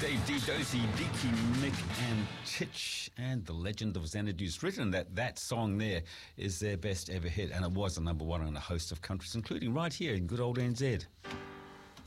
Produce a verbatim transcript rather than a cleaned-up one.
Dave D, Dozy, Diki, Mick and Chich and the legend of Xanadu's written that that song there is their best ever hit, and it was a number one on a host of countries, including right here in good old N Z.